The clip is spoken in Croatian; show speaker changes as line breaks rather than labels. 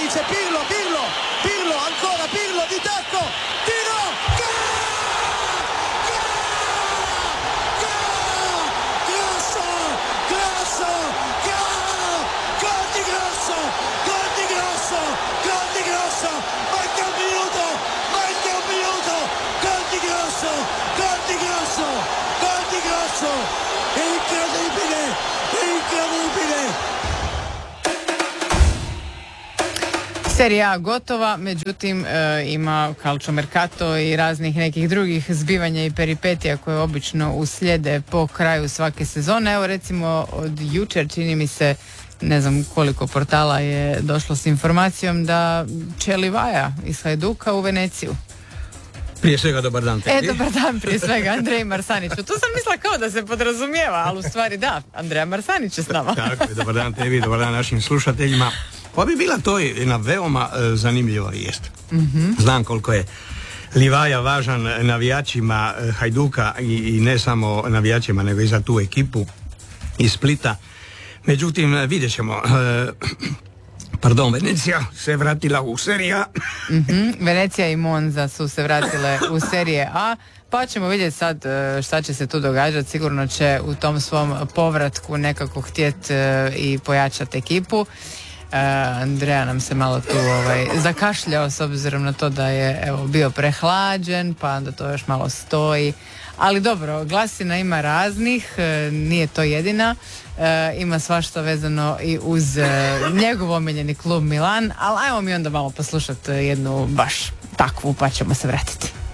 c'è Pirlo, ancora Pirlo di tacco, tiro, manca un minuto, gol di Grosso, incredibile.
Serija A gotova, međutim ima calciomercato i raznih nekih drugih zbivanja i peripetija koje obično uslijede po kraju svake sezone. Evo recimo od jučer čini mi se, ne znam koliko portala je došlo s informacijom da će Livaja iz Hajduka u Veneciju.
Prije svega dobar dan tebi.
Dobar dan prije svega Andrej Marsaniću. Tu sam mislila kao da se podrazumijeva, ali u stvari da, Andreja Marsanić je s nama.
Tako je, dobar dan tebi, dobar dan našim slušateljima. Pa bi bila to jedna veoma zanimljiva vijest. Znam koliko je Livaja važan navijačima Hajduka i ne samo navijačima, nego i za tu ekipu iz Splita. Međutim, vidjet ćemo. Venecija se vratila u Serie A.
Venecija i Monza su se vratile u Serie A, pa ćemo vidjeti sad šta će se tu događati. Sigurno će u tom svom povratku nekako htjeti i pojačati ekipu. Andreja nam se malo tu zakašljao s obzirom na to da je bio prehlađen, pa onda to još malo stoji. Ali dobro, glasina ima raznih, nije to jedina. Ima svašta vezano i uz njegov omiljeni klub Milan, ali ajmo mi onda malo poslušati jednu baš takvu, pa ćemo se vratiti.